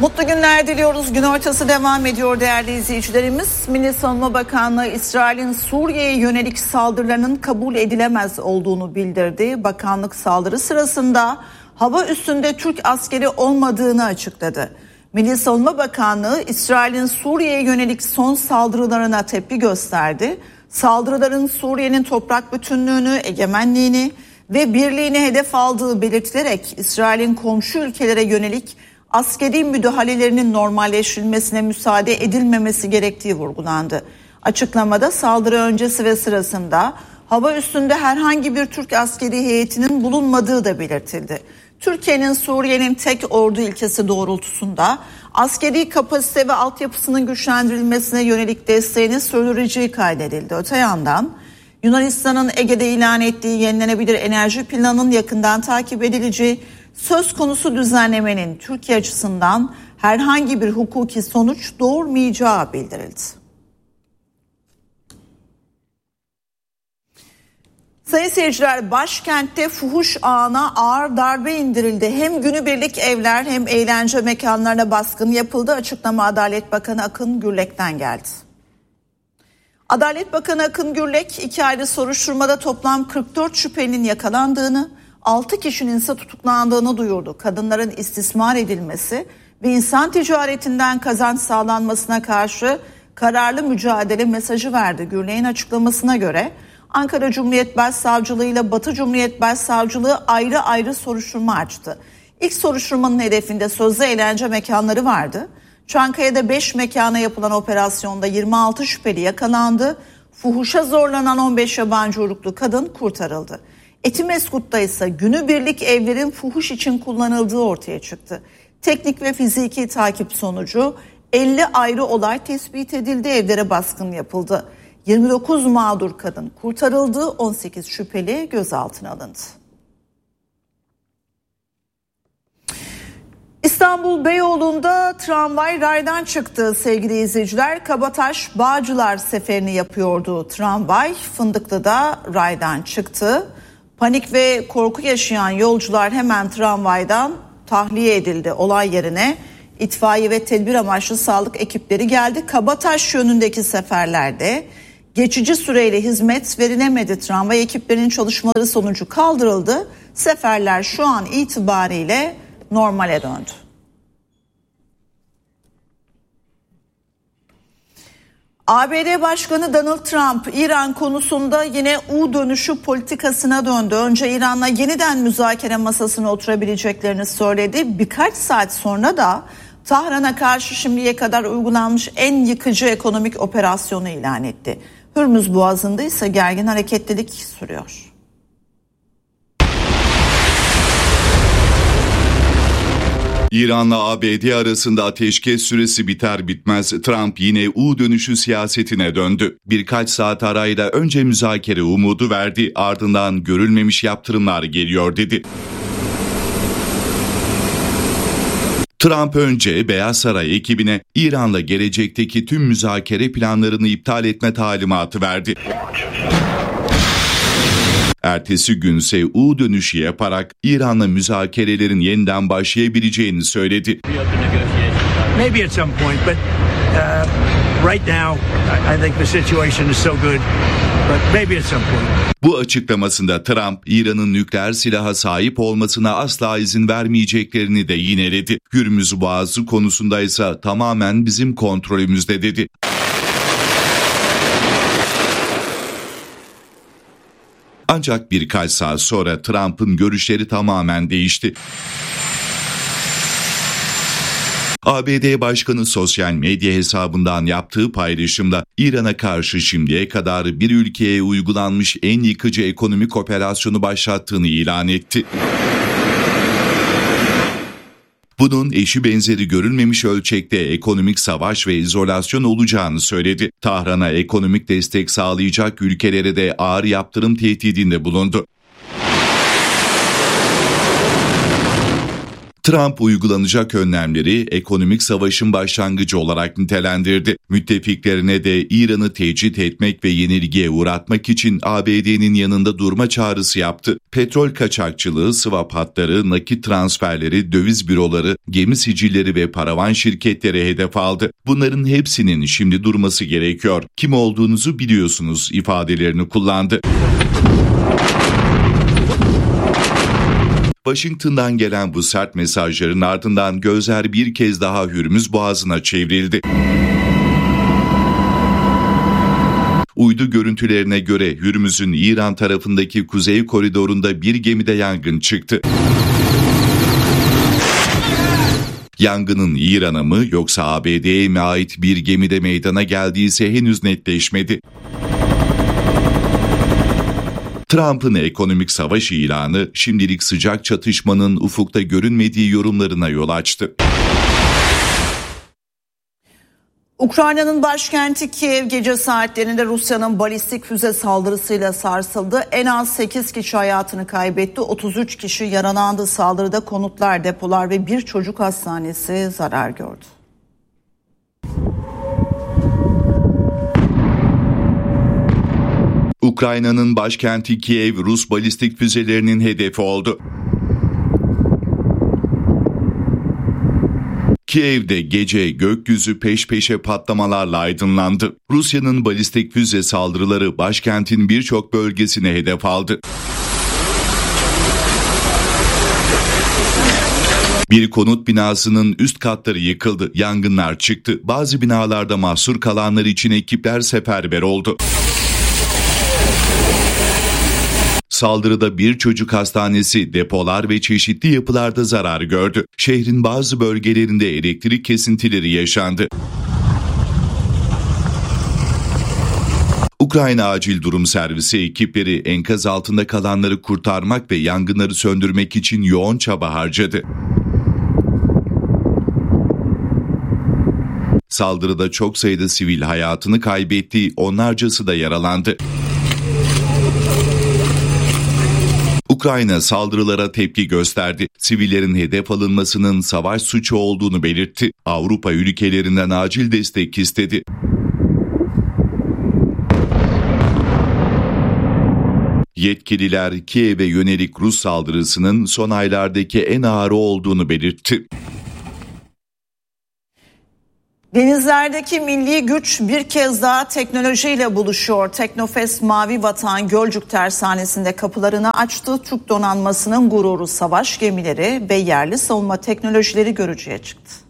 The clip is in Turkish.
Mutlu günler diliyoruz. Gün ortası devam ediyor değerli izleyicilerimiz. Milli Savunma Bakanlığı İsrail'in Suriye'ye yönelik saldırılarının kabul edilemez olduğunu bildirdi. Bakanlık saldırı sırasında hava üstünde Türk askeri olmadığını açıkladı. Milli Savunma Bakanlığı İsrail'in Suriye'ye yönelik son saldırılarına tepki gösterdi. Saldırıların Suriye'nin toprak bütünlüğünü, egemenliğini ve birliğini hedef aldığı belirtilerek İsrail'in komşu ülkelere yönelik askeri müdahalelerinin normalleştirilmesine müsaade edilmemesi gerektiği vurgulandı. Açıklamada saldırı öncesi ve sırasında hava üstünde herhangi bir Türk askeri heyetinin bulunmadığı da belirtildi. Türkiye'nin Suriye'nin tek ordu ilkesi doğrultusunda askeri kapasite ve altyapısının güçlendirilmesine yönelik desteğini sürdüreceği kaydedildi. Öte yandan Yunanistan'ın Ege'de ilan ettiği yenilenebilir enerji planının yakından takip edileceği, söz konusu düzenlemenin Türkiye açısından herhangi bir hukuki sonuç doğurmayacağı bildirildi. Sayın seyirciler, başkentte fuhuş ağına ağır darbe indirildi. Hem günübirlik evler hem eğlence mekanlarına baskın yapıldı. Açıklama Adalet Bakanı Akın Gürlek'ten geldi. Adalet Bakanı Akın Gürlek 2 ayrı soruşturmada toplam 44 şüphelinin yakalandığını, 6 kişinin ise tutuklandığını duyurdu. Kadınların istismar edilmesi ve insan ticaretinden kazanç sağlanmasına karşı kararlı mücadele mesajı verdi. Gürlek'in açıklamasına göre Ankara Cumhuriyet Başsavcılığı ile Batı Cumhuriyet Başsavcılığı ayrı ayrı soruşturma açtı. İlk soruşturmanın hedefinde sözde eğlence mekanları vardı. Çankaya'da 5 mekana yapılan operasyonda 26 şüpheli yakalandı. Fuhuşa zorlanan 15 yabancı uyruklu kadın kurtarıldı. Etimeskut'ta ise günübirlik evlerin fuhuş için kullanıldığı ortaya çıktı. Teknik ve fiziki takip sonucu 50 ayrı olay tespit edildi, evlere baskın yapıldı. 29 mağdur kadın kurtarıldı, 18 şüpheli gözaltına alındı. İstanbul Beyoğlu'nda tramvay raydan çıktı sevgili izleyiciler. Kabataş Bağcılar seferini yapıyordu tramvay. Fındıklı'da raydan çıktı. Panik ve korku yaşayan yolcular hemen tramvaydan tahliye edildi. Olay yerine itfaiye ve tedbir amaçlı sağlık ekipleri geldi. Kabataş yönündeki seferlerde geçici süreyle hizmet verilemedi. Tramvay ekiplerinin çalışmaları sonucu kaldırıldı. Seferler şu an itibariyle normale döndü. ABD Başkanı Donald Trump İran konusunda yine U dönüşü politikasına döndü. Önce İran'la yeniden müzakere masasına oturabileceklerini söyledi. Birkaç saat sonra da Tahran'a karşı şimdiye kadar uygulanmış en yıkıcı ekonomik operasyonu ilan etti. Hürmüz Boğazı'nda ise gergin hareketlilik sürüyor. İran'la ABD arasında ateşkes süresi biter bitmez Trump yine U dönüşü siyasetine döndü. Birkaç saat arayla önce müzakere umudu verdi, ardından görülmemiş yaptırımlar geliyor dedi. Trump önce Beyaz Saray ekibine İran'la gelecekteki tüm müzakere planlarını iptal etme talimatı verdi. Ertesi günse U dönüşü yaparak İran'la müzakerelerin yeniden başlayabileceğini söyledi. Maybe at some point, but right now I think the situation is so good. But maybe at some point. Bu açıklamasında Trump, İran'ın nükleer silaha sahip olmasına asla izin vermeyeceklerini de yineledi. Hürmüz Boğazı konusunda ise tamamen bizim kontrolümüzde dedi. Ancak birkaç saat sonra Trump'ın görüşleri tamamen değişti. ABD Başkanı sosyal medya hesabından yaptığı paylaşımda İran'a karşı şimdiye kadar bir ülkeye uygulanmış en yıkıcı ekonomik operasyonu başlattığını ilan etti. Bunun eşi benzeri görülmemiş ölçekte ekonomik savaş ve izolasyon olacağını söyledi. Tahran'a ekonomik destek sağlayacak ülkelere de ağır yaptırım tehdidinde bulundu. Trump uygulanacak önlemleri ekonomik savaşın başlangıcı olarak nitelendirdi. Müttefiklerine de İran'ı tecrit etmek ve yenilgiye uğratmak için ABD'nin yanında durma çağrısı yaptı. Petrol kaçakçılığı, swap hatları, nakit transferleri, döviz büroları, gemi sicilleri ve paravan şirketleri hedef aldı. Bunların hepsinin şimdi durması gerekiyor. Kim olduğunuzu biliyorsunuz ifadelerini kullandı. Washington'dan gelen bu sert mesajların ardından gözler bir kez daha Hürmüz Boğazı'na çevrildi. Uydu görüntülerine göre Hürmüz'ün İran tarafındaki kuzey koridorunda bir gemide yangın çıktı. Yangının İran'a mı yoksa ABD'ye mi ait bir gemide meydana geldiği ise henüz netleşmedi. Trump'ın ekonomik savaş ilanı şimdilik sıcak çatışmanın ufukta görünmediği yorumlarına yol açtı. Ukrayna'nın başkenti Kiev gece saatlerinde Rusya'nın balistik füze saldırısıyla sarsıldı. En az 8 kişi hayatını kaybetti, 33 kişi yaralandı. Saldırıda konutlar, depolar ve bir çocuk hastanesi zarar gördü. Ukrayna'nın başkenti Kiev, Rus balistik füzelerinin hedefi oldu. Kiev'de gece gökyüzü peş peşe patlamalarla aydınlandı. Rusya'nın balistik füze saldırıları başkentin birçok bölgesine hedef aldı. Bir konut binasının üst katları yıkıldı, yangınlar çıktı. Bazı binalarda mahsur kalanlar için ekipler seferber oldu. Saldırıda bir çocuk hastanesi, depolar ve çeşitli yapılarda zarar gördü. Şehrin bazı bölgelerinde elektrik kesintileri yaşandı. Ukrayna Acil Durum Servisi ekipleri enkaz altında kalanları kurtarmak ve yangınları söndürmek için yoğun çaba harcadı. Saldırıda çok sayıda sivil hayatını kaybetti, onlarcası da yaralandı. Ukrayna saldırılara tepki gösterdi. Sivillerin hedef alınmasının savaş suçu olduğunu belirtti. Avrupa ülkelerinden acil destek istedi. Yetkililer Kiev'e yönelik Rus saldırısının son aylardaki en ağırı olduğunu belirtti. Denizlerdeki milli güç bir kez daha teknolojiyle buluşuyor. Teknofest Mavi Vatan Gölcük Tersanesi'nde kapılarını açtı. Türk donanmasının gururu savaş gemileri ve yerli savunma teknolojileri görücüye çıktı.